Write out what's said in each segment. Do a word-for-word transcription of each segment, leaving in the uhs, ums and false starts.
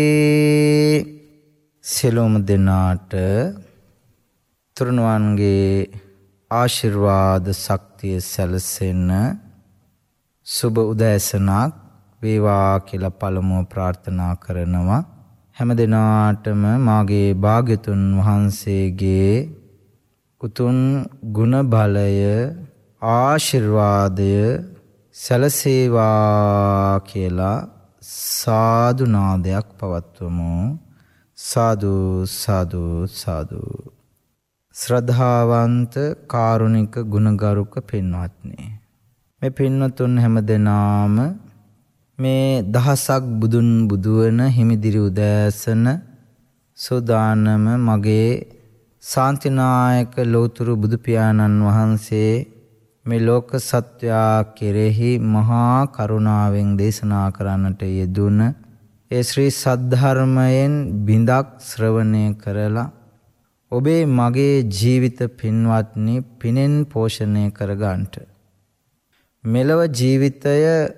සියලුම දෙනාට තුරුණුවන්ගේ ආශිර්වාද ශක්තිය සැලසෙන්න සුබ උදෑසනක් වේවා කියලා පළමුව ප්‍රාර්ථනා කරනවා. හැම දිනාටම මාගේ භාග්‍යතුන් වහන්සේගේ උතුම් ගුණ බලය ආශිර්වාදය සැලසේවා කියලා සාදු නාදයක් පවත්වමු. සාදු සාදු සාදු. ශ්‍රද්ධාවන්ත කාරුණික ගුණගරුක පින්වත්නි, මේ පින්වතුන් හැමදෙනාම මේ දහසක් බුදුන් බුදුවන හිමිදිරි උදෑසන සෝදානම මගේ ශාන්තිනායක ලෝතුරු බුදු පියාණන් වහන්සේ මේ ලෝක සත්වයා කෙරෙහි මහා කරුණාවෙන් දේශනා කරන්නට යෙදුන ඒ ශ්‍රී සද්ධර්මයෙන් බිඳක් ශ්‍රවණය කරලා ඔබේ මගේ ජීවිත පින්වත්නි පිනෙන් පෝෂණය කරගන්නට මෙලව ජීවිතය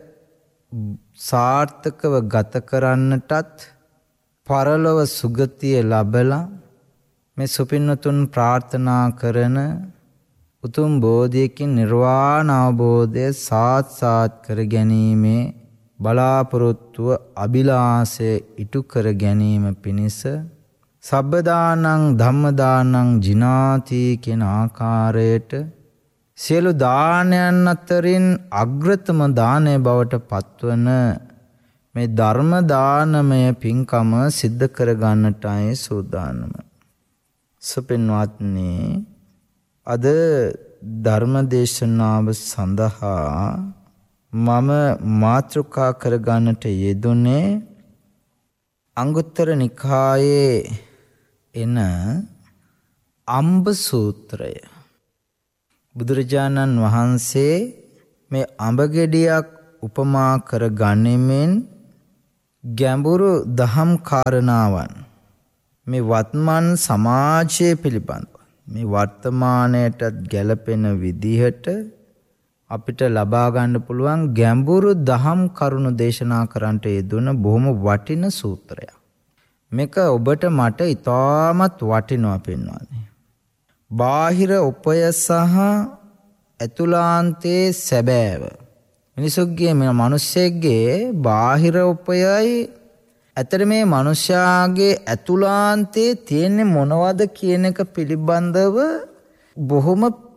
සාර්ථකව ගත කරන්නටත් පරලොව සුගතිය ලැබලා මේ සුපින්නතුන් ප්‍රාර්ථනා කරන උතුම් බෝධියකින් නිර්වාණ අවබෝධය සාත්සාත් කර ගැනීමේ බලාපොරොත්තුව අභිලාෂය ඉටු කර ගැනීම පිණිස සබ්බදානං ධම්මදානං ජිනාති කියන ආකාරයට සියලු දානයන් අතරින් අග්‍රතම දානය බවට පත්වන මේ ධර්ම දානමය පින්කම සිද්ධ කර ගන්නටයි සූදානම. සුපින්වත්නි, අද ධර්ම දේශනාව සඳහා මම මාතෘකා කර ගන්නට යෙදුනේ අංගුත්තර නිකායේ එන අම්බ සූත්‍රය. බුදුරජාණන් වහන්සේ මේ අඹ ගෙඩියක් උපමා කර ගනිමින් ගැඹුරු දහම් කාරණාවන් මේ වත්මන් සමාජයේ පිළිබඳව මේ වර්තමානයටත් ගැලපෙන විදිහට අපිට ලබා ගන්න පුළුවන් ගැඹුරු දහම් කරුණු දේශනා කරන්නට යෙදුන බොහොම වටින සූත්‍රයක්. මේක ඔබට මට ඉතාමත් වටිනවා පින්වත්නි. බාහිර උපය සහ ඇතුළාන්තයේ සැබෑව. මිනිසුන්ගේ මේ මිනිස්සෙක්ගේ බාහිර උපයයි ඇතර මේ මිනිස්යාගේ ඇතුළාන්තයේ තියෙන්නේ මොනවද කියන එක පිළිබඳව බොහොම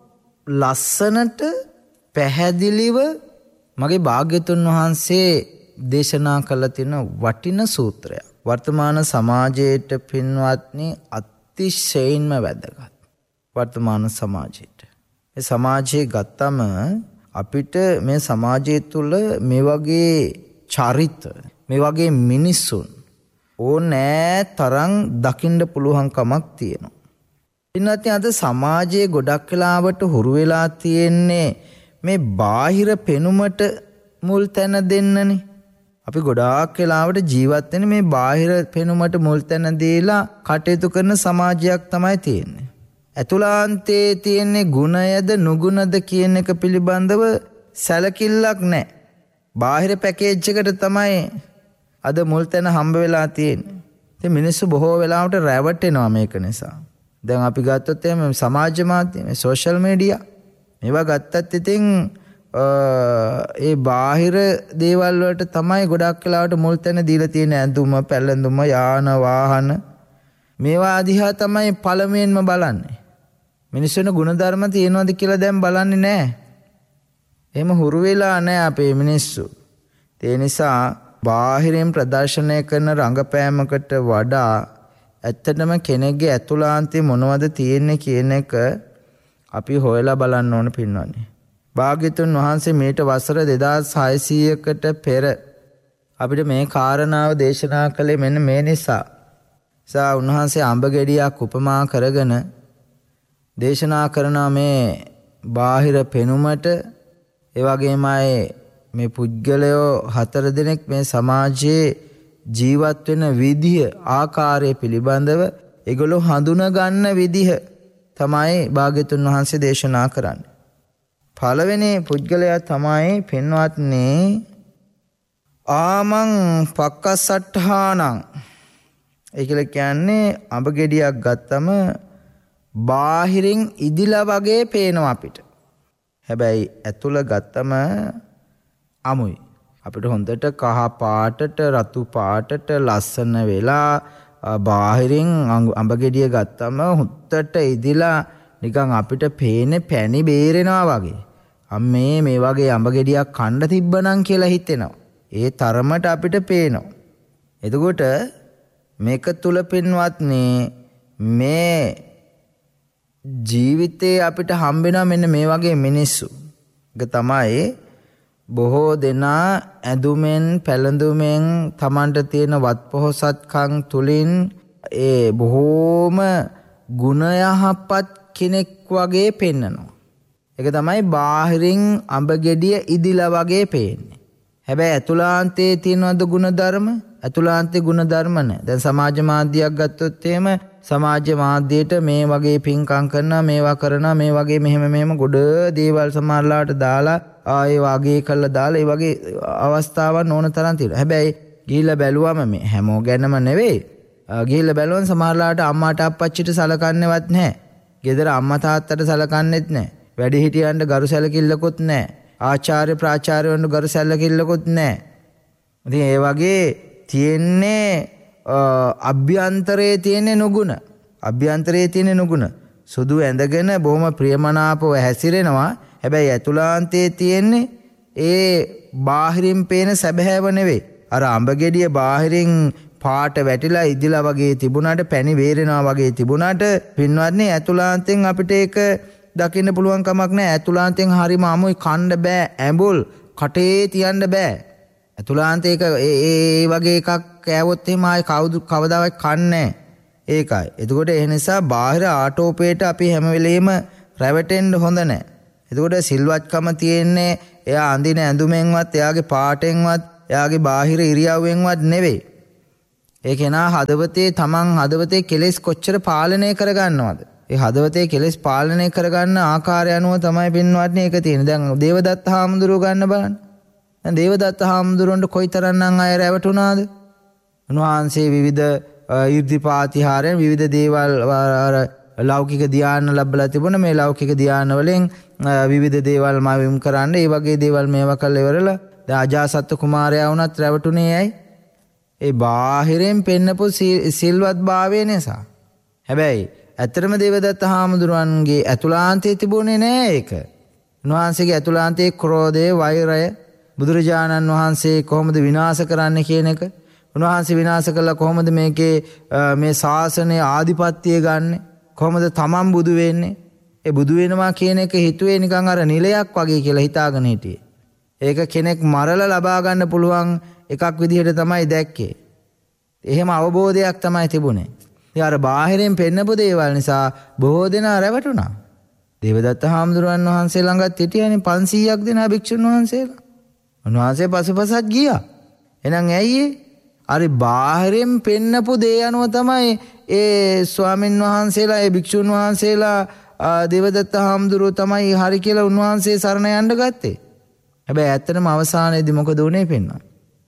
ලස්සනට පැහැදිලිව මගේ භාග්‍යතුන් වහන්සේ දේශනා කළ තියෙන වටින සූත්‍රයක්. වර්තමාන සමාජයට පින්වත්නි අතිශයින්ම වැදගත්. වර්තමාන සමාජයට. මේ සමාජයේ ගත්තම අපිට මේ සමාජය තුළ මේ වගේ චරිත, මේ වගේ මිනිසුන් ඕනෑ තරම් දකින්න පුළුවන්කමක් තියෙනවා. ඉන්නත් අද සමාජයේ ගොඩක් වෙලාවට හුරු වෙලා තියෙන්නේ මේ බාහිර පෙනුමට මුල් තැන දෙන්නනේ. අපි ගොඩාක් වෙලාවට ජීවත් වෙන්නේ මේ බාහිර පෙනුමට මුල් තැන දීලා කටයුතු කරන සමාජයක් තමයි තියෙන්නේ. ඇතුළාන්තයේ තියෙන්නේ ගුණයද නුගුණද කියන එක පිළිබඳව සැලකිල්ලක් නැහැ. බාහිර පැකේජ් එකට තමයි අද මුල් තැන හම්බ වෙලා තියෙන්නේ. ඉතින් මිනිස්සු බොහෝ වෙලාවට රැවටෙනවා මේක නිසා. දැන් අපි ගත්තොත් එහෙම සමාජ මාධ්‍ය, මේ සෝෂල් මීඩියා මේවා ගත්තත් ඉතින් ඒ බාහිර දේවල් වලට තමයි ගොඩක් වෙලාවට මුල් තැන දීලා තියෙන. ඇඳුම, පැළඳුම, යාන වාහන මේවා දිහා තමයි පළමුවෙන්ම බලන්නේ. මිනිස්සුන ගුණධර්ම තියෙනවද කියලා දැන් බලන්නේ නැහැ. එහෙම හුරු වෙලා නැහැ අපේ මිනිස්සු. ඒ නිසා බාහිරින් ප්‍රදර්ශනය කරන රංගපෑමකට වඩා ඇත්තටම කෙනෙක්ගේ ඇතුළාන්තයේ මොනවද තියෙන්නේ කියන එක අපි හොයලා බලන්න ඕන පින්වත්නි. භාග්‍යතුන් වහන්සේ මේට වසර දෙදාස් හයසීයකට පෙර අපිට මේ කාරණාව දේශනා කළේ මෙන්න මේ නිසා. සා උන්වහන්සේ අඹ ගෙඩියක් උපමා කරගෙන දේශනා කරන මේ බාහිර පෙනුමට ඒ වගේමයි මේ පුද්ගලයෝ හතර දෙනෙක් මේ සමාජයේ ජීවත් වෙන විදිහ ආකාරය පිළිබඳව ඒගොල්ලෝ හඳුනා ගන්න විදිහ තමයි භාග්‍යතුන් වහන්සේ දේශනා කරන්නේ. පළවෙනි පුද්ගලයා තමයි පින්වත්නි ආමං පක්කසට්ඨානං ඒ කියලා කියන්නේ අඹ ගෙඩියක් ගත්තම බාහිරින් ඉදිලා වගේ පේනවා අපිට. හැබැයි ඇතුළ ගත්තම අමුයි. අපිට හොඳට කහ පාටට රතු පාටට ලස්සන වෙලා බාහිරින් අඹ ගෙඩිය ගත්තම හොත්තට ඉදිලා නිකන් අපිට පේන්නේ පැණි බේරෙනවා වගේ. අම්මේ මේ වගේ අඹ ගෙඩියක් කන්න තිබ්බනම් කියලා හිතෙනවා. ඒ තරමට අපිට පේනවා. එතකොට මේක තුල පින්වත්නි මේ ජීවිතේ අපිට හම්බෙනවා මෙන්න මේ වගේ මිනිස්සු. ඒක තමයි බොහෝ දෙනා ඇඳුමෙන් පැළඳුමෙන් Tamanට තියෙන වත්පොහසත්කම් තුලින් ඒ බොහෝම ගුණ යහපත් කෙනෙක් වගේ පෙන්නනවා. ඒක තමයි බාහිරින් අඹ ගෙඩිය ඉදිලා වගේ පේන්නේ. හැබැයි ඇතුළාන්තයේ තියෙනවද ගුණධර්ම? ඇතුළාන්තයේ ගුණධර්ම නැහැ. දැන් සමාජ මාධ්‍යයක් ගත්තොත් එහෙම සමාජ මාධ්‍යයට මේ වගේ පින්කම් කරනවා, මේවා කරනවා, මේ වගේ මෙහෙම මෙහෙම ගොඩ දේවල් සමාජලාට දාලා ආයේ වගේ කළා දාලා ඒ වගේ අවස්ථාවන් ඕන තරම් තියෙනවා. හැබැයි ගිහිල්ලා බැලුවම මේ හැමෝ ගැනම නෙවෙයි. ගිහිල්ලා බැලුවම සමහරලාට අම්මාට අප්පච්චිට සලකන්නේවත් නැහැ. ගෙදර අම්මා තාත්තට සලකන්නේත් නැහැ. වැඩිහිටියන්ට ගරු සැලකිල්ලකුත් නැහැ. ආචාර්ය ප්‍රාචාර්යවරුන්ට ගරු සැලකිල්ලකුත් නැහැ. ඉතින් ඒ වගේ තියෙන්නේ අභ්‍යන්තරයේ තියෙන නුගුණ. අභ්‍යන්තරයේ තියෙන නුගුණ. සුදු ඇඳගෙන බොහොම ප්‍රියමනාපව හැසිරෙනවා. හැබැයි ඇතුළාන්තයේ තියෙන්නේ ඒ බාහිරින් පේන සැබෑව නෙවෙයි. අර අඹ ගෙඩිය බාහිරින් පාට වැටිලා ඉදිලා වගේ තිබුණාට පැණි වේරෙනවා වගේ තිබුණාට පින්වත්නි ඇතුළාන්තයෙන් අපිට ඒක දකින්න පුළුවන් කමක් නැහැ. ඇතුළාන්තයෙන් හරිම අමුයි කන්න බෑ. ඇඹුල් කටේ තියන්න බෑ. ඇතුළාන්තේ ඒක ඒ වගේ එකක් කෑවොත් එහෙම ආයි කවුද කවදාවත් කන්නේ ඒකයි. එතකොට ඒ නිසා බාහිර ආටෝපේට අපි හැම වෙලෙම රැවටෙන්න හොඳ නැහැ. එතකොට සිල්වත්කම තියෙන්නේ එයා අඳින ඇඳුමෙන්වත් එයාගේ පාටෙන්වත් එයාගේ බාහිර ඉරියව්වෙන්වත් නෙවෙයි. ඒ කෙනා හදවතේ තමන් හදවතේ කෙලෙස් කොච්චර පාලනය කරගන්නවද? ඒ හදවතේ කෙලෙස් පාලනය කරගන්න ආකාරය අනුව තමයි පින්වත්නි ඒක තියෙන්නේ. දැන් දේවදත්ත හාමුදුරුවෝ ගන්න බලන්න. දැන් දේවදත්ත හාමුදුරුවන්ට කොයිතරම්නම් අය රැවටුණාද? උන්වහන්සේ විවිධ ඊර්ධිපාතිහාරයන් විවිධ දේවල් ලෞකික ධ්‍යාන ලැබලා තිබුණා. මේ ලෞකික ධ්‍යාන වලින් විවිධ දේවල් මාවිම් කරන්න ඒ වගේ දේවල් මේවා කළ ඉවරලා දැන් අජාසත් කුමාරයා වුණත් රැවටුනේ ඇයි? ඒ බාහිරෙන් පෙන්නපු සිල්වත් භාවය නිසා. හැබැයි ඇත්තටම දේවදත්ත හාමුදුරුවන්ගේ ඇතුළාන්තයේ තිබුණේ නෑ ඒක. උන්වහන්සේගේ ඇතුළාන්තයේ ක්‍රෝධය, වෛරය, බුදුරජාණන් වහන්සේ කොහොමද විනාශ කරන්න කියන එක, උන්වහන්සේ විනාශ කළා කොහොමද මේකේ මේ ශාසනයේ ආධිපත්‍යය ගන්නෙ, කොහොමද තමන් බුදු වෙන්නේ, ඒ බුදු වෙනවා කියන එක හිතුවේ නිකන් අර නිලයක් වගේ කියලා හිතාගෙන හිටියේ. ඒක කෙනෙක් මරලා ලබා ගන්න පුළුවන් එකක් විදිහට තමයි දැක්කේ. එහෙම අවබෝධයක් තමයි තිබුණේ. ඒ අර බාහිරින් පෙන්නපු දේවල් නිසා බොහෝ දෙනා රැවටුණා. දේවදත්ත හාමුදුරුවන් වහන්සේ ළඟත් හිටියනේ පන්සීයක් දෙනා භික්ෂුන් වහන්සේලා. උන්වහන්සේ පසුපසත් ගියා. එහෙනම් ඇයි ඒ? අර බාහිරින් පෙන්නපු දේ අනුව තමයි ඒ ස්වාමින් වහන්සේලා ඒ භික්ෂුන් වහන්සේලා දේවදත්ත හාමුදුරුවෝ තමයි හරි කියලා උන්වහන්සේ සරණ යන්න ගත්තේ. හැබැයි ඇත්තටම අවසානයේදී මොකද වුනේ පෙන්වන්න.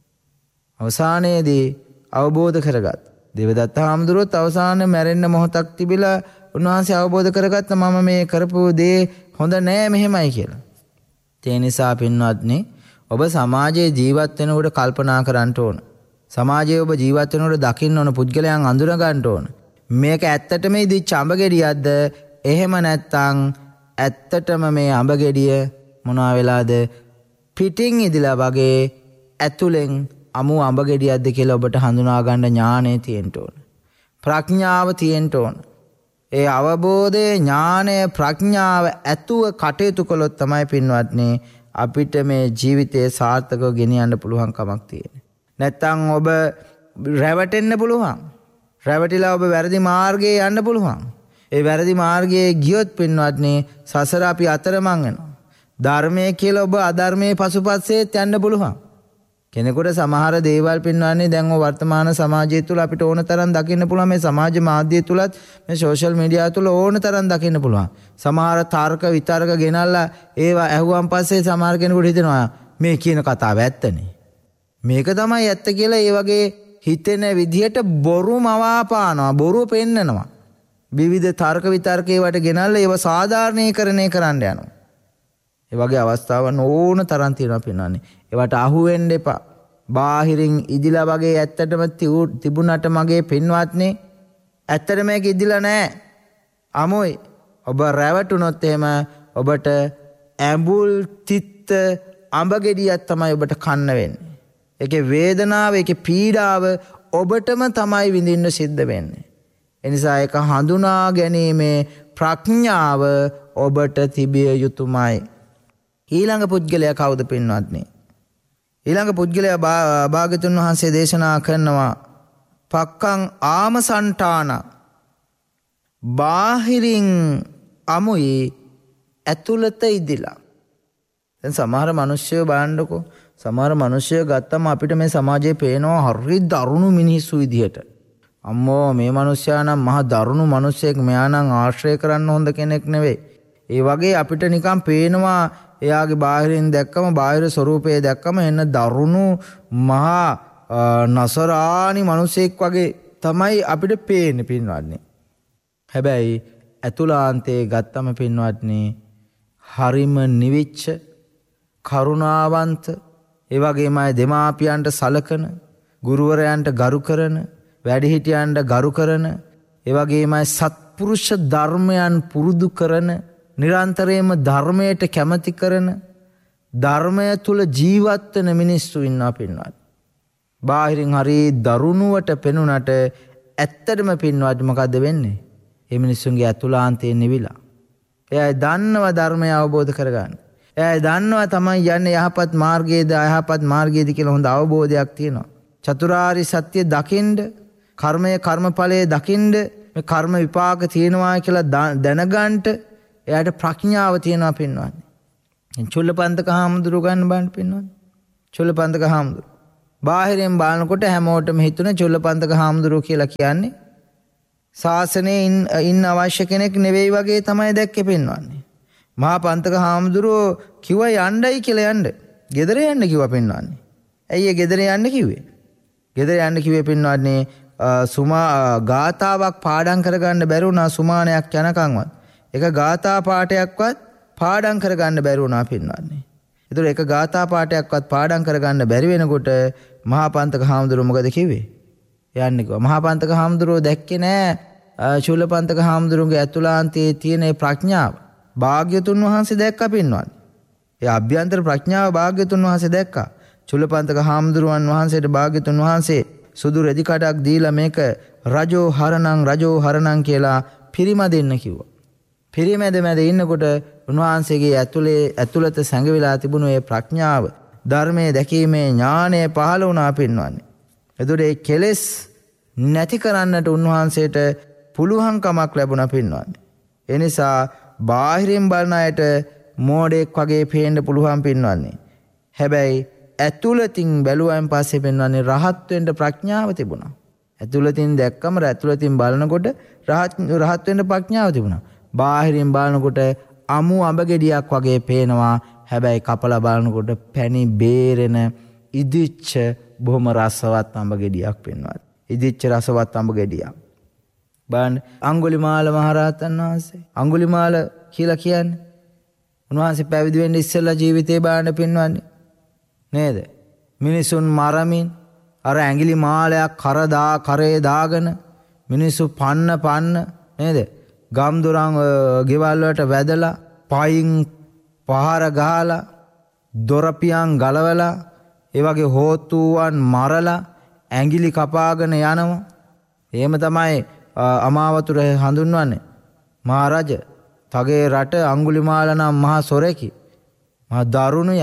අවසානයේදී අවබෝධ කරගත් දේවදත්ත හාමුදුරුවෝත් අවසානයේ මැරෙන්න මොහොතක් තිබිලා උන්වහන්සේ අවබෝධ කරගත්ත මම මේ කරපු දේ හොඳ නෑ මෙහෙමයි කියලා. ඒ නිසා පින්වත්නි ඔබ සමාජයේ ජීවත් වෙනකොට කල්පනා කරන්න ඕන. සමාජයේ ඔබ ජීවත් වෙනකොට දකින්න ඕන පුද්ගලයන් අඳුර ගන්න ඕන. මේක ඇත්තටම ඉදිච්ච අඹ ගෙඩියක්ද? එහෙම නැත්නම් ඇත්තටම මේ අඹ ගෙඩිය මොනවා වෙලාද පිටින් ඉදිලා වගේ ඇතුලෙන් අමු අඹ ගෙඩියක්ද කියලා ඔබට හඳුනා ගන්න ඥාණය තියෙන්න ඕන. ප්‍රඥාව තියෙන්න ඕන. ඒ අවබෝධය, ඥාණය, ප්‍රඥාව ඇතුව කටයුතු කළොත් තමයි පින්වත්නි අපිට මේ ජීවිතය සාර්ථකව ගෙනියන්න පුළුවන් කමක් තියෙන්නේ. නැත්තම් ඔබ රැවටෙන්න පුළුවන්. රැවටිලා ඔබ වැරදි මාර්ගයේ යන්න පුළුවන්. ඒ වැරදි මාර්ගයේ ගියොත් පින්වත්නි සසර අපි අතරමං වෙනවා. ධර්මයේ කියලා ඔබ අධර්මයේ පසුපස්සෙත් යන්න පුළුවන්. කෙනෙකුට සමහර දේවල් පින්වන්නේ දැන් ඔය වර්තමාන සමාජය තුළ අපිට ඕන තරම් දකින්න පුළුවන්. මේ සමාජ මාධ්‍ය තුලත් මේ සෝෂල් මීඩියා තුල ඕන තරම් දකින්න පුළුවන්. සමහර තර්ක විතර්ක ගෙනල්ලා ඒවා ඇහුවන් පස්සේ සමහර කෙනෙකුට හිතෙනවා මේ කියන කතාව ඇත්තනේ. මේක තමයි ඇත්ත කියලා ඒ වගේ හිතෙන විදිහට බොරු මවාපානවා, බොරු පෙන්නනවා. විවිධ තර්ක විතර්ක ඒවට ගෙනල්ලා ඒව සාධාරණීකරණය කරන්න යනවා. ඒ වගේ අවස්ථාවන් ඕන තරම් තියෙනවා පින්නන්නේ. ඒවට අහු වෙන්න එපා. බාහිරින් ඉදිලා වගේ ඇත්තටම තිබුණට මගේ පින්වත්නි ඇත්තට මේක ඉදිලා නැහැ. අමෝයි ඔබ රැවටුනොත් එහෙම ඔබට ඇඹුල් තිත්ත අඹ ගෙඩියක් තමයි ඔබට කන්න වෙන්නේ. ඒකේ වේදනාව, ඒකේ පීඩාව ඔබටම තමයි විඳින්න සිද්ධ වෙන්නේ. ඒ නිසා ඒක හඳුනා ගැනීමේ ප්‍රඥාව ඔබට තිබිය යුතුමයි. ඊළඟ පුද්ගලයා කවුද පින්වත්නි? ඊළඟ පුද්ගලයා භාග්‍යතුන් වහන්සේ දේශනා කරනවා පක්කං ආමසන්ටාන, බාහිරින් අමුයි ඇතුළත ඉදිලා. දැන් සමහර මිනිස්සු බලන්නකෝ, සමහර මිනිස්සු ගත්තම අපිට මේ සමාජයේ පේනවා හරි දරුණු මිනිස්සු විදිහට. අම්මෝ මේ මිනිස්සයා නම් මහා දරුණු මිනිස්සෙක්, මෙයා නම් ආශ්‍රය කරන්න හොඳ කෙනෙක් නෙවෙයි. ඒ වගේ අපිට නිකන් පේනවා එයාගේ බාහිරින් දැක්කම, බාහිර ස්වරූපය දැක්කම එන්න දරුණු මහා නසරානි මිනිසෙක් වගේ තමයි අපිට පේන්නේ පින්වත්නි. හැබැයි ඇතුළාන්තයේ ගත්තම පින්වත්නි හරිම නිවිච්ච, කරුණාවන්ත, ඒ වගේමයි දෙමාපියන්ට සලකන, ගුරුවරයන්ට ගරු කරන, වැඩිහිටියන්ට ගරු කරන, ඒ වගේමයි සත්පුරුෂ ධර්මයන් පුරුදු කරන, නිරන්තරයෙන්ම ධර්මයට කැමති කරන, ධර්මය තුල ජීවත් වෙන මිනිස්සු ඉන්නවා පින්වත්. බාහිරින් හරි දරුණුවට පෙනුනට ඇත්තටම පින්වත් මොකද්ද වෙන්නේ? මේ මිනිස්සුන්ගේ ඇතුළාන්තයේ නිවිලා. එයා දන්නවා ධර්මය අවබෝධ කරගන්න. එයා දන්නවා තමයි යන්නේ යහපත් මාර්ගයේද අයහපත් මාර්ගයේද කියලා හොඳ අවබෝධයක් තියෙනවා. චතුරාර්ය සත්‍ය දකින්න, කර්මය කර්මඵලයේ දකින්න, මේ කර්ම විපාක තියෙනවා කියලා දැනගන්න එයාට ප්‍රඥාව තියෙනවා පින්වත්. චුල්ලපන්තක හාමුදුරුවෝ ගන්න බලන්න පින්වත්. චුල්ලපන්තක හාමුදුරුවෝ බාහිරින් බලනකොට හැමෝටම හිතුනේ චුල්ලපන්තක හාමුදුරුවෝ කියලා කියන්නේ ශාසනයේ ඉන්න අවශ්‍ය කෙනෙක් නෙවෙයි වගේ තමයි දැක්කේ පින්වන්නේ. මහා පන්තක හාමුදුරුවෝ කිව්වා යන්නයි කියලා යන්න. ගෙදර යන්න කිව්වා පින්වන්නේ. ඇයි ඒ ගෙදර යන්න කිව්වේ? ගෙදර යන්න කිව්වේ පින්වන්නේ සුමා ගාතාවක් පාඩම් කරගන්න බැරි වුණා සුමානයක් යනකන්වත්. එක ගාථා පාඨයක්වත් පාඩම් කරගන්න බැරි වුණා පින්වන්නේ. ඒතර එක ගාථා පාඨයක්වත් පාඩම් කරගන්න බැරි වෙනකොට මහා පන්තක හාමුදුරුවෝ මොකද කිව්වේ? යන්න කිව්වා. මහා පන්තක හාමුදුරුවෝ දැක්කේ නෑ චූලපන්තක හාමුදුරුවන්ගේ ඇතුළාන්තයේ තියෙන ප්‍රඥාව. භාග්‍යතුන් වහන්සේ දැක්කා පින්වන්නේ. ඒ අභ්‍යන්තර ප්‍රඥාව භාග්‍යතුන් වහන්සේ දැක්කා. චූලපන්තක හාමුදුරුවන් වහන්සේට භාග්‍යතුන් වහන්සේ සුදු රෙදි කඩක් දීලා මේක රජෝ හරණං රජෝ හරණං කියලා පිරිමැදෙන්න කිව්වා. පිරිමැද මැද ඉන්නකොට උන්වහන්සේගේ ඇතුලේ ඇතුළත සැඟවිලා තිබුණු ඒ ප්‍රඥාව, ධර්මයේ දැකීමේ ඥානය පහළ වුණා පින්වන්නේ. එතකොට ඒ කෙලෙස් නැති කරන්නට උන්වහන්සේට පුළුවන්කමක් ලැබුණා පින්වන්නේ. ඒ නිසා බාහිරින් බලන අයට මෝඩෙක් වගේ පේන්න පුළුවන් පින්වන්නේ. හැබැයි ඇතුළතින් බැලුවයින් පස්සේ පින්වන්නේ රහත් වෙන්න ප්‍රඥාව තිබුණා. ඇතුළතින් දැක්කම ඇතුළතින් බලනකොට රහත් රහත් වෙන්න ප්‍රඥාව තිබුණා. බාහිරින් බලනකොට අමු අඹ ගෙඩියක් වගේ පේනවා. හැබැයි කපලා බලනකොට පැණි බේරෙන ඉදිච්ච බොහොම රසවත් අඹ ගෙඩියක් පෙන්වනවා. ඉදිච්ච රසවත් අඹ ගෙඩියක්. බලන්න අඟුලිමාල මහරහතන් වහන්සේ. අඟුලිමාල කියලා කියන්නේ උන්වහන්සේ පැවිදි වෙන්න ඉස්සෙල්ලා ජීවිතේ බලන්න පෙන්වන්නේ නේද? මිනිසුන් මරමින් අර ඇඟිලි මාලයක් කරදා කරේ දාගෙන මිනිසු පන්න පන්න නේද? ගම් දොරන් ගෙවල් වලට වැදලා පයින් පහර ගහලා දොරපියන් ගලවලා ඒ වගේ හෝතුවන් මරලා ඇඟිලි කපාගෙන යනවා. එහෙම තමයි අමාවතුර හඳුන්වන්නේ. මහරජ තගේ රට අඟුලිමාල නම් මහා සොරෙකි. මහා දරුණුය.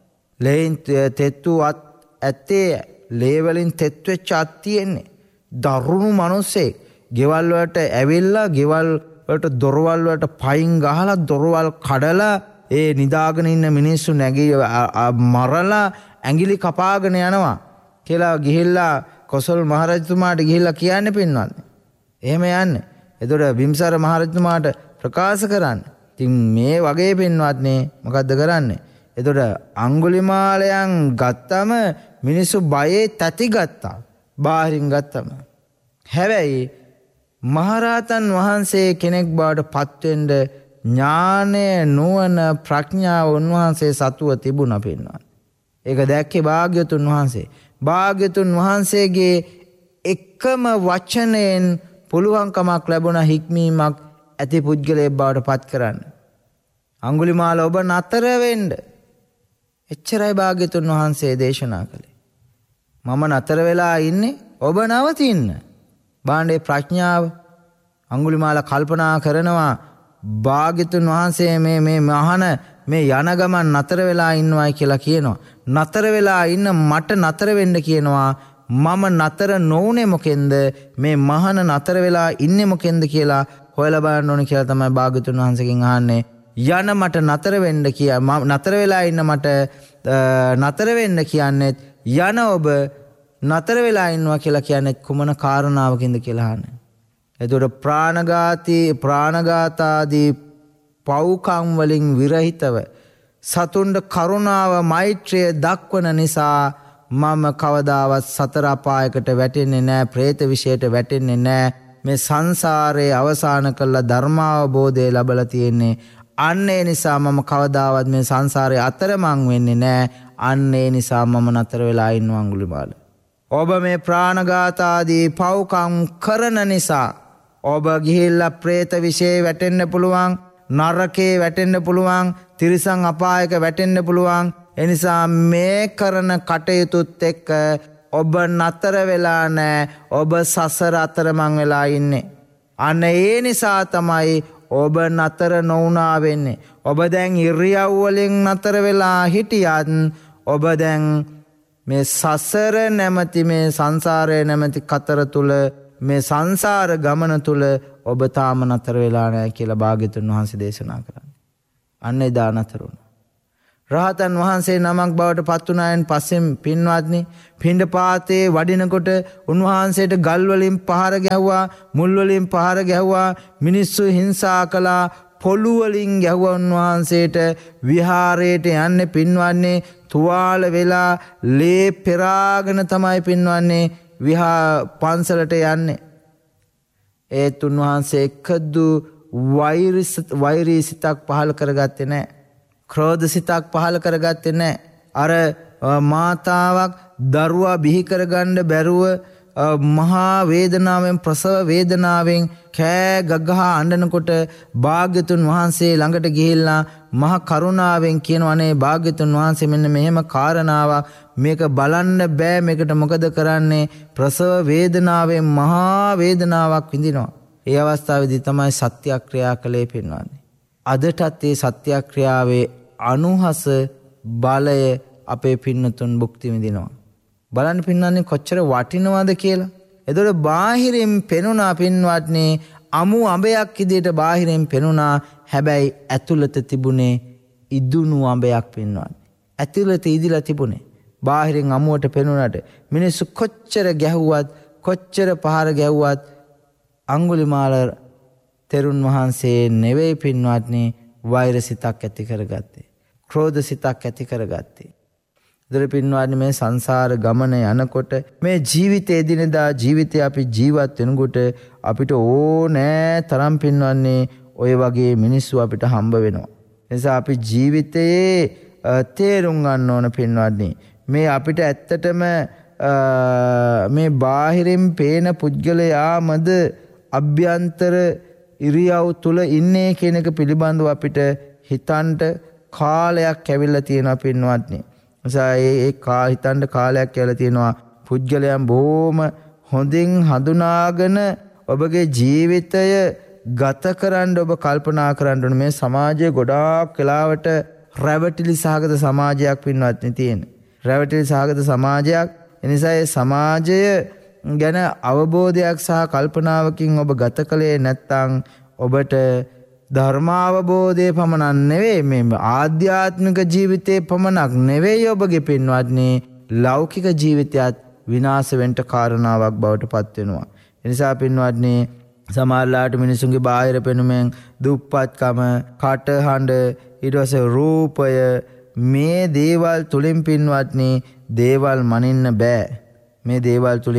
ලේන් තෙත්තු අත් ඇත්තේ ලේ වලින් තෙත් වෙච්ච අත් තියෙන්නේ. දරුණු මිනිස්සෙක්. ගෙවල් වලට ඇවිල්ලා ගෙවල් වලට දොරවල් වලට පයින් ගහලා දොරවල් කඩලා ඒ නිදාගෙන ඉන්න මිනිස්සු නැගී මරලා ඇඟිලි කපාගෙන යනවා කියලා ගිහිල්ලා කොසල් මහරජතුමාට ගිහිල්ලා කියන්නේ පින්වත්නි. එහෙම යන්නේ. එතකොට බිම්සාර මහරජතුමාට ප්‍රකාශ කරන්න. ඉතින් මේ වගේ පින්වත්නි මොකද්ද කරන්නේ? එතකොට අඟුලිමාලයන් ගත්තම මිනිස්සු බයේ තැති ගත්තා. බාහිරින් ගත්තම. හැබැයි මහරහතන් වහන්සේ කෙනෙක් බවට පත්වෙන්න ඥානය නුවණ ප්‍රඥාව උන්වහන්සේ සතුව තිබුණා පින්නවා. ඒක දැක්කේ භාග්‍යතුන් වහන්සේ. භාග්‍යතුන් වහන්සේගේ එකම වචනයෙන් පුළුවන්කමක් ලැබුණ හික්මීමක් ඇති පුද්ගලයෙක් බවට පත් කරන්න. අඟුලිමාල ඔබ නතර වෙන්න. එච්චරයි භාග්‍යතුන් වහන්සේ දේශනා කළේ. මම නතර වෙලා ඉන්නේ ඔබ නවතින්න. බාණ්ඩේ ප්‍රඥාව අඟුලිමාල කල්පනා කරනවා භාග්‍යතුන් වහන්සේ මේ මේ මහන මේ යන ගමන් නතර වෙලා ඉන්නවයි කියලා කියනවා. නතර වෙලා ඉන්න මට නතර වෙන්න කියනවා. මම නතර නොවුනේ මොකෙන්ද? මේ මහන නතර වෙලා ඉන්නේ මොකෙන්ද කියලා හොයලා බලන්න ඕනේ කියලා තමයි භාග්‍යතුන් වහන්සේගෙන් අහන්නේ. යන මට නතර වෙන්න කිය නතර වෙලා ඉන්න මට නතර වෙන්න කියන්නේ යන ඔබ නතර වෙලා ඉන්නවා කියලා කියන්නේ කුමන කාරණාවකින්ද කියලා අහන්නේ. එතකොට ප්‍රාණඝාතී ප්‍රාණඝාතාදී පව්කම් වලින් විරහිතව සතුන්ට කරුණාව මෛත්‍රිය දක්වන නිසා මම කවදාවත් සතර අපායකට වැටෙන්නේ නැහැ, പ്രേත විශේෂයට වැටෙන්නේ නැහැ. මේ සංසාරයේ අවසන් කළ ධර්මාවබෝධය ලැබලා තියෙන්නේ. අන්න ඒ නිසා මම කවදාවත් මේ සංසාරයේ අතරමං වෙන්නේ නැහැ. අන්න ඒ නිසා මම නතර වෙලා ඉන්නවා අඟුලිමාල. ඔබ මේ ප්‍රාණඝාත ආදී පව්කම් කරන නිසා ඔබ ගිහිල්ලා പ്രേත විශේෂ වැටෙන්න පුළුවන්, නරකේ වැටෙන්න පුළුවන්, තිරිසන් අපායක වැටෙන්න පුළුවන්. එනිසා මේ කරන කටයුතුත් එක්ක ඔබ නතර වෙලා නැහැ. ඔබ සසර අතරමං වෙලා ඉන්නේ. අන්න ඒ නිසා තමයි ඔබ නතර නොවුනා වෙන්නේ. ඔබ දැන් ඉරියව් වලින් නතර වෙලා හිටියත් ඔබ දැන් මේ සසර නැමැති මේ සංසාරය නැමැති කතර තුල මේ සංසාර ගමන තුල ඔබ තාම නතර වෙලා නැහැ කියලා භාග්‍යතුන් වහන්සේ දේශනා කරන්නේ. අන්න එදා නතර වුණා. රහතන් වහන්සේ නමක් බවට පත් වුණායින් පස්සේ පින්වත්නි පිණ්ඩපාතේ වඩිනකොට උන්වහන්සේට ගල් වලින් පහර ගැහුවා, මුල් වලින් පහර ගැහුවා, මිනිස්සු හිංසා කළා, පොළු වලින් ගැහුවා. උන්වහන්සේට විහාරයට යන්නේ පින්වන්නේ තුවාල වෙලා ලේ පෙරාගෙන තමයි පින්වන්නේ විහා පන්සලට යන්නේ. ඒත් උන්වහන්සේ එකදු වෛරී සිතක් පහළ කරගත්තේ නැහැ. ක්‍රෝධ සිතක් පහළ කරගත්තේ නැහැ. අර මාතාවක් දරුවා බිහි කරගන්න බැරුව මහා වේදනාවෙන් ප්‍රසව වේදනාවෙන් කෑ ගගහා අඬනකොට භාග්‍යතුන් වහන්සේ ළඟට ගිහිල්ලා මහ කරුණාවෙන් කියනවානේ භාග්‍යතුන් වහන්සේ මෙන්න මෙහෙම කාරණාවක්, මේක බලන්න බෑ, මේකට මොකද කරන්නේ? ප්‍රසව වේදනාවෙන් මහා වේදනාවක් විඳිනවා. ඒ අවස්ථාවේදී තමයි සත්‍යක්‍රියා කළේ පින්වන්නේ. අදටත් ඒ සත්‍යක්‍රියාවේ අනුහස බලය අපේ පින්නතුන් භුක්ති විඳිනවා. බලන්න පින්නන්නේ කොච්චර වටිනවද කියලා. එතකොට බාහිරින් පෙනුණා පින්වත්නි අමු අඹයක් විදියට බාහිරින් පෙනුණා. හැබැයි ඇතුළත තිබුණේ ඉදුණු අඹයක් පින්වත්නි. ඇතුළත ඉදිලා තිබුණේ. බාහිරින් අමුවට පෙනුණාට මිනිස්සු කොච්චර ගැහුවත් කොච්චර පහර ගැහුවත් අඟුලිමාල තෙරුන් වහන්සේ නෙවෙයි පින්වත්නි වෛර සිතක් ඇති කරගත්තේ. ක්‍රෝධ සිතක් ඇති කරගත්තේ. දර පින්වත්නි මේ සංසාර ගමන යනකොට මේ ජීවිතයේ දිනදා ජීවිතය අපි ජීවත් වෙනකොට අපිට ඕනෑ තරම් පින්වන්නේ ඔය වගේ මිනිස්සු අපිට හම්බ වෙනවා. නිසා අපි ජීවිතයේ තේරුම් ගන්න ඕන පින්වත්නි මේ අපිට ඇත්තටම මේ බාහිරින් පේන පුද්ගලයාමද අභ්‍යන්තර ඉරියව් තුල ඉන්නේ කියන එක පිළිබඳව අපිට හිතන්න කාලයක් ඇවිල්ලා තියෙනවා පින්වත්නි. නිසා ඒ කා හිතන්න කාලයක් ඇවිල්ලා තියෙනවා. පුද්ගලයන් බොහොම හොඳින් හඳුනාගෙන ඔබගේ ජීවිතය ගත කරන්න ඔබ කල්පනා කරන්න ඕනේ. මේ සමාජයේ ගොඩාක් වෙලාවට රැවටිලි සහගත සමාජයක් පින්වත්නි තියෙන. රැවටිලි සහගත සමාජයක්. එනිසා ඒ සමාජය ගැන අවබෝධයක් සහ කල්පනාවකින් ඔබ ගත කළේ නැත්නම් ඔබට ධර්මාවබෝධය පමණක් නෙවෙයි මේ ආධ්‍යාත්මික ජීවිතේ පමණක් නෙවෙයි ඔබගේ පින්වත්නි ලෞකික ජීවිතයත් විනාශ වෙන්න කාරණාවක් බවට පත් වෙනවා. ඒ නිසා පින්වත්නි සමාජලාට මිනිසුන්ගේ බාහිර පෙනුමෙන් දුප්පත්කම, කටහඬ, ඊට පස්සේ රූපය මේ දේවල් තුලින් පින්වත්නි දේවල් මනින්න බෑ. මේ දේවල් තුලින්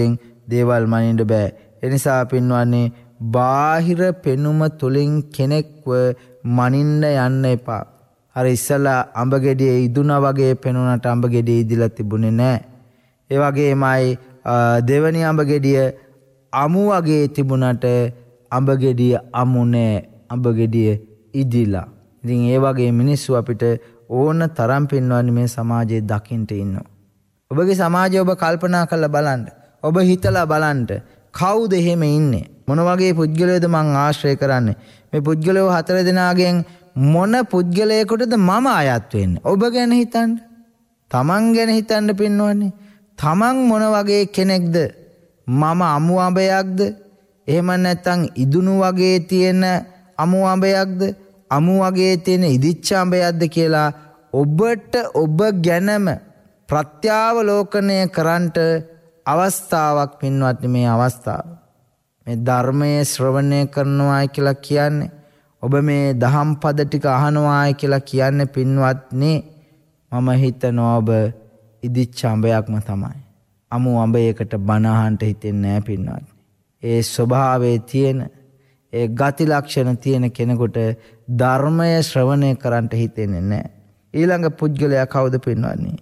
දේවල් මනින්න බෑ. ඒ නිසා පින්වන්නේ බාහිර පෙනුම තුලින් කෙනෙක්ව මනින්න යන්න එපා. අර ඉස්සලා අඹ ගෙඩියේ ඉදුණා වගේ පෙනුනට අඹ ගෙඩිය ඉදිලා තිබුණේ නෑ. ඒ වගේමයි දෙවනි අඹ ගෙඩිය අමු වගේ තිබුණට අඹ ගෙඩිය අමු නෑ. අඹ ගෙඩිය ඉදිලා. ඉතින් ඒ වගේ මිනිස්සු අපිට ඕන තරම් පින්වන්නේ මේ සමාජයේ දකින්න ඉන්නවා. ඔබගේ සමාජය ඔබ කල්පනා කරලා බලන්න. ඔබ හිතලා බලන්න. කවුද එහෙම ඉන්නේ? මොන වගේ පුද්ගලයෝද මං ආශ්‍රය කරන්නේ? මේ පුද්ගලයෝ හතර දෙනාගෙන් මොන පුද්ගලයෙකුටද මම අයත් වෙන්නේ? ඔබ ගැන හිතන්න. තමන් ගැන හිතන්න පින්වන්නේ. තමන් මොන වගේ කෙනෙක්ද? මම අමු අඹයක්ද? එහෙම නැත්නම් ඉදුණු වගේ තියෙන අමු අඹයක්ද? අමු වගේ තියෙන ඉදිච්ච අඹයක්ද කියලා ඔබට ඔබ ගැනම ප්‍රත්‍යාවලෝකනය කරන්නට අවස්ථාවක් පින්වත්නි. මේ අවස්ථාව මේ ධර්මයේ ශ්‍රවණය කරනවායි කියලා කියන්නේ ඔබ මේ දහම් පද ටික අහනවායි කියලා කියන්නේ පින්වත්නි මම හිතනවා ඔබ ඉදිච්ච අඹයක්ම තමයි. අමු අඹයකට බණ අහන්න හිතෙන්නේ නැහැ පින්වත්නි. ඒ ස්වභාවයේ තියෙන ඒ ගති ලක්ෂණ තියෙන කෙනෙකුට ධර්මය ශ්‍රවණය කරන්නට හිතෙන්නේ නැහැ. ඊළඟ පුද්ගලයා කවුද පින්වත්නි?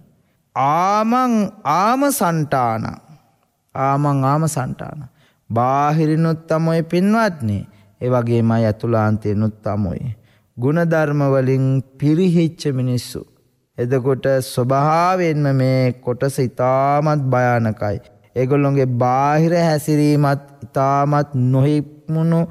ආමං ආම සන්තාන. ආමං ආම සන්තාන. බාහිරිනුත් තමයි පින්වත්නි. ඒ වගේමයි අතුලාන්තේනුත් තමයි. ගුණධර්ම වලින් පිරිහිච්ච මිනිස්සු. එතකොට ස්වභාවයෙන්ම මේ කොටස ඉතාමත් භයානකයි. ඒගොල්ලොන්ගේ බාහිර හැසිරීමත් ඉතාමත් නොහික්මුණු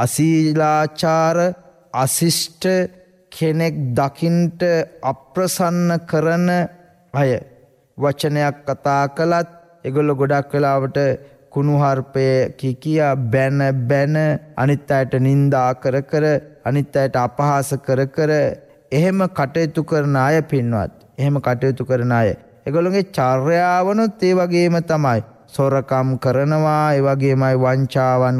අශීලාචාර අශිෂ්ට කෙනෙක් දකින්ට අප්‍රසන්න කරන අය. වචනයක් කතා කළත් ඒගොල්ලෝ ගොඩක් වෙලාවට කුණුහරුපය කිකියා බැන බැන අනිත් අයට නිඳා කර කර අනිත් අයට අපහාස කර කර එහෙම කටයුතු කරන අය පින්වත්. එහෙම කටයුතු කරන අය. ඒගොල්ලෝගේ චර්යාවනොත් ඒ වගේම තමයි. සොරකම් කරනවා, ඒ වගේමයි වංචාවන්